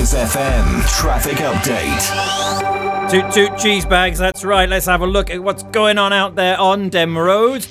Truckers FM traffic update. Toot toot cheese bags, that's right. Let's have a look at what's going on out there on dem roads.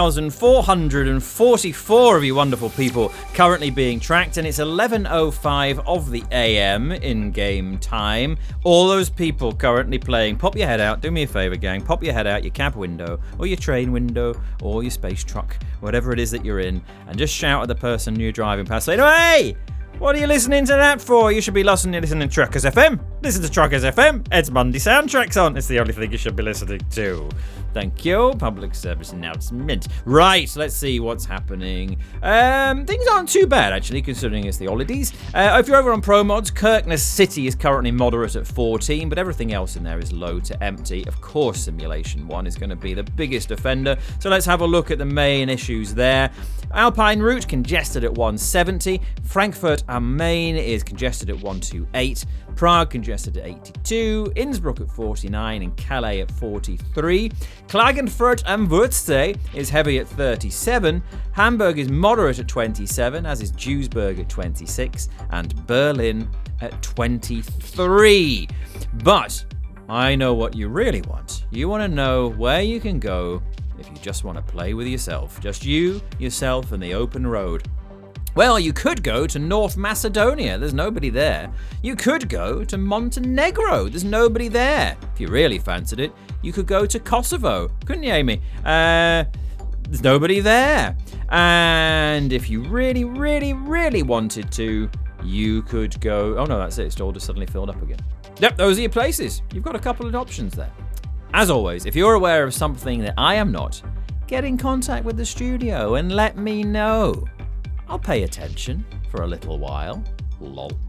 2,444 of you wonderful people currently being tracked, and it's 11:05 of the AM in game time. All those people currently playing, pop your head out. Do me a favor, gang. Pop your head out your cab window or your train window or your space truck, whatever it is that you're in, and just shout at the person you're driving past saying, "Hey! What are you listening to that for? You should be listening to Truckers FM. Listen to Truckers FM. It's Monday Soundtracks on. It's the only thing you should be listening to." Thank you. Public service announcement. Right, let's see what's happening. Things aren't too bad, actually, considering it's the holidays. If you're over on Pro Mods, Kirkness City is currently moderate at 14, but everything else in there is low to empty. Of course, Simulation 1 is going to be the biggest offender, so let's have a look at the main issues there. Alpine Route congested at 170. Frankfurt am Main is congested at 128. Prague congested at 82, Innsbruck at 49, and Calais at 43. Klagenfurt am Wörthsee is heavy at 37. Hamburg is moderate at 27, as is Duisburg at 26, and Berlin at 23. But I know what you really want. You want to know where you can go if you just want to play with yourself. Just you, yourself, and the open road. Well, you could go to North Macedonia. There's nobody there. You could go to Montenegro. There's nobody there. If you really fancied it, you could go to Kosovo. Couldn't you, Amy? There's nobody there. And if you really, really, really wanted to, you could go... Oh, no, that's it. It's all just suddenly filled up again. Yep, those are your places. You've got a couple of options there. As always, if you're aware of something that I am not, get in contact with the studio and let me know. I'll pay attention for a little while. Lol.